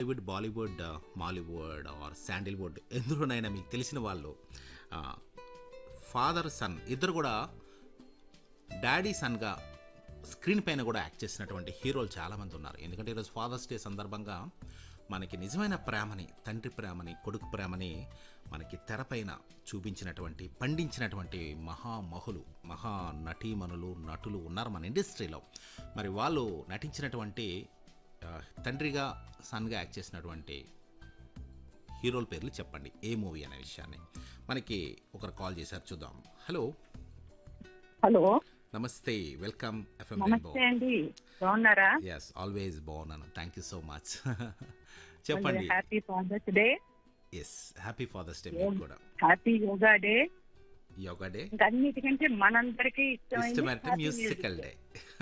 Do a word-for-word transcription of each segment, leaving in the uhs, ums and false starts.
Tollywood, Bollywood, Mollywood are Sandalwood ఎందులోనైనా మీకు తెలిసిన వాళ్ళు ఫాదర్ సన్ ఇద్దరు కూడా డాడీ సన్గా స్క్రీన్ పైన కూడా యాక్ట్ చేసినటువంటి హీరోలు చాలామంది ఉన్నారు. ఎందుకంటే ఈరోజు ఫాదర్స్ డే సందర్భంగా మనకి నిజమైన ప్రేమని, తండ్రి ప్రేమని, కొడుకు ప్రేమని మనకి తెరపైన చూపించినటువంటి, పండించినటువంటి మహామహులు, మహా నటీమణులు, నటులు ఉన్నారు మన ఇండస్ట్రీలో. మరి వాళ్ళు నటించినటువంటి తండ్రిగా సన్గా యాక్ట్ చేసినటువంటి హీరోల పేర్లు చెప్పండి ఏ మూవీ అనే విషయాన్ని. మనకి ఒకరు కాల్ చేశారు, చూద్దాం. హలో హలో, నమస్తే, వెల్కమ్ ఎఫ్ఎం రెయిన్బో. నమస్తే అండి, బాగున్నారా? ఎస్, ఆల్వేస్ బాగున్నాను, థ్యాంక్ యూ సో మచ్. చెప్పండి. Happy fathers day. Yes, happy fathers day మీకు కూడా. Happy yoga day. Yoga day ఇంకా అన్నిటికంటే మనందరికీ ఇష్టమైన మ్యూజికల్ డే.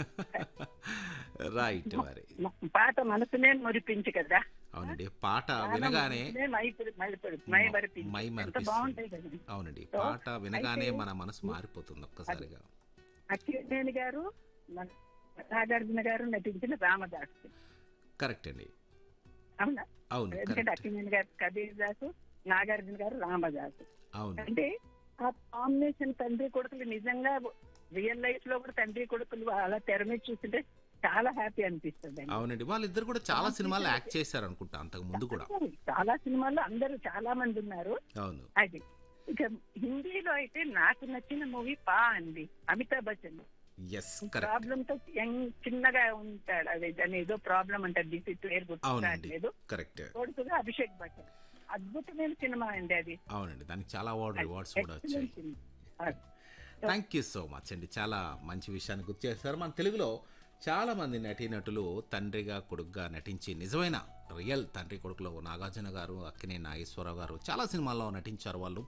రైట్. మరి పాట మనసునే మురిపించు కదా. అవునండి, పాట వినగానే మై మరిపించు. బాగుంటాయి కదా. అవునండి, పాట వినగానే మన మనసు మారిపోతుంది ఒక్కసారిగా. అక్కినేని గారు, నాగార్జున గారు నటించిన రామదాస్. కరెక్ట్ అండి. అవునా? అవును. ఎందుకంటే అక్కినేని గారు కబీర్ దాసు, నాగార్జున గారు రామదాసు. అవును. అంటే ఆ కాంబినేషన్ తండ్రి కొడుకులు నిజంగా రియల్ లైఫ్ లో కూడా తండ్రి కొడుకులు అలా తెర మీద చూస్తుంటే చాలా హ్యాపీ అనిపిస్తుంది. అవునండి, వాళ్ళిద్దరు కూడా చాలా సినిమాలు యాక్ట్ చేశారు అనుకుంటా అంతకు ముందు కూడా. చాలా సినిమాల్లో అందరూ చాలా మంది ఉన్నారు. అవును. అది ఇక హిందీలో అయితే నాకు నచ్చిన మూవీ పా అండి, అమితాబ్ బచ్చన్. ప్రాబ్లమ్ తో యంగ్ చిన్నగా ఉంటాడు, అది దాని ఏదో ప్రాబ్లం అంటారు, డిసి పేరు గుర్తులేదు. కొడుకుగా అభిషేక్ బచ్చన్. అద్భుతమైన సినిమా అండి అది. అవునండి, దానికి చాలా అవార్డు అవార్డ్స్ కూడా వచ్చాయి. థ్యాంక్ యూ సో మచ్ అండి, చాలా మంచి విషయాన్ని గుర్తు చేశారు. మన తెలుగులో చాలా మంది నటీనటులు తండ్రిగా కొడుకుగా నటించి నిజమైన రియల్ తండ్రి కొడుకులో నాగార్జున గారు, అక్కినేని నాగేశ్వరరావు గారు చాలా సినిమాల్లో నటించారు. వాళ్ళు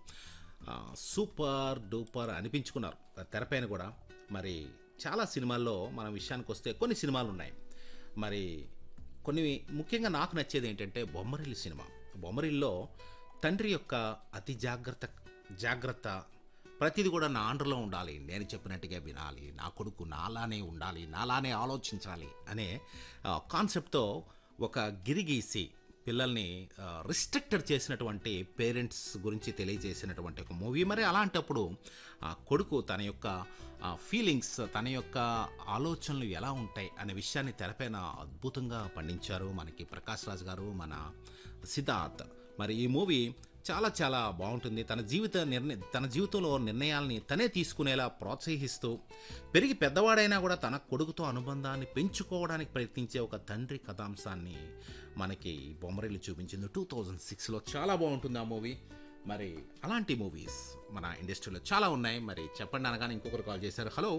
సూపర్ డూపర్ అనిపించుకున్నారు తెరపైన కూడా. మరి చాలా సినిమాల్లో మన విషయానికి వస్తే కొన్ని సినిమాలు ఉన్నాయి. మరి కొన్ని ముఖ్యంగా నాకు నచ్చేది ఏంటంటే బొమ్మరిల్లు సినిమా. బొమ్మరిల్లో తండ్రి యొక్క అతి జాగ్రత్త జాగ్రత్త ప్రతిదీ కూడా నా అండర్లో ఉండాలి, నేను చెప్పినట్టుగా వినాలి, నా కొడుకు నాలానే ఉండాలి, నాలానే ఆలోచించాలి అనే కాన్సెప్ట్తో ఒక గిరిగీసి పిల్లల్ని రిస్ట్రిక్టెడ్ చేసినటువంటి పేరెంట్స్ గురించి తెలియజేసినటువంటి ఒక మూవీ. మరి అలాంటప్పుడు కొడుకు తన యొక్క ఫీలింగ్స్, తన యొక్క ఆలోచనలు ఎలా ఉంటాయి అనే విషయాన్ని తెరపైన అద్భుతంగా పండించారు మనకి ప్రకాష్ రాజ్ గారు, మన సిద్ధార్థ్. మరి ఈ మూవీ చాలా చాలా బాగుంటుంది. తన జీవిత నిర్ణయ తన జీవితంలో నిర్ణయాల్ని తనే తీసుకునేలా ప్రోత్సహిస్తూ పెరిగి పెద్దవాడైనా కూడా తన కొడుకుతో అనుబంధాన్ని పెంచుకోవడానికి ప్రయత్నించే ఒక తండ్రి కథాంశాన్ని మనకి బొమ్మరిల్లు చూపించింది టూ థౌజండ్ సిక్స్లో. చాలా బాగుంటుంది ఆ మూవీ. మరి అలాంటి మూవీస్ మన ఇండస్ట్రీలో చాలా ఉన్నాయి. మరి చెప్పండి అనగానే ఇంకొకరు కాల్ చేశారు. హలో.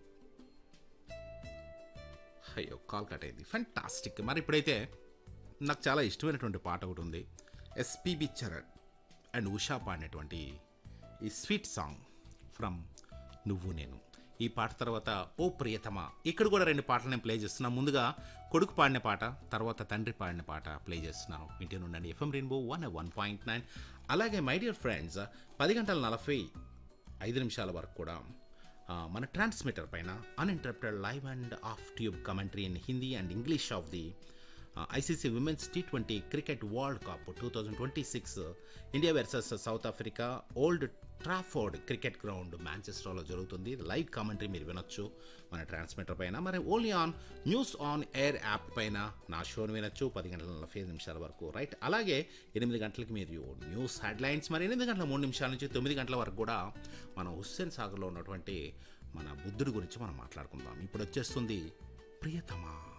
అయ్యో, కాల్ కట్ అయింది. ఫెంటాస్టిక్. మరి ఇప్పుడైతే నాకు చాలా ఇష్టమైనటువంటి పాట ఒకటి ఉంది, ఎస్పీబి చరణ్ అండ్ ఉషా పాడినటువంటి ఈ స్వీట్ సాంగ్ ఫ్రమ్ నువ్వు నేను. ఈ పాట తర్వాత ఓ ప్రియతమా. ఇక్కడ కూడా రెండు పాటలు నేను ప్లే చేస్తున్నాను. ముందుగా కొడుకు పాడిన పాట, తర్వాత తండ్రి పాడిన పాట ప్లే చేస్తున్నాను. వింటూ ఉండండి FM rainbow one one point nine. అలాగే మై డియర్ ఫ్రెండ్స్, పది గంటల నలభై ఐదు నిమిషాల వరకు కూడా మన ట్రాన్స్మిటర్ పైన uninterrupted live and of tube commentary in Hindi and English of the ICC women's T twenty cricket world cup two thousand twenty six India versus south Africa old Trafford cricket ground మాంచెస్టర్లో జరుగుతుంది. Live commentary మీరు వినొచ్చు మన transmitter పైన. మరి only on news on air app పైన నా షోని వినొచ్చు పది గంటల నలభై ఐదు నిమిషాల వరకు. రైట్. అలాగే ఎనిమిది గంటలకి మీరు న్యూస్ హెడ్లైన్స్, మరి ఎనిమిది గంటల మూడు నిమిషాల నుంచి తొమ్మిది గంటల వరకు కూడా మనం హుస్సేన్ సాగర్లో ఉన్నటువంటి మన బుద్ధుడి గురించి మనం మాట్లాడుకుందాం. ఇప్పుడు వచ్చేస్తుంది ప్రియతమా.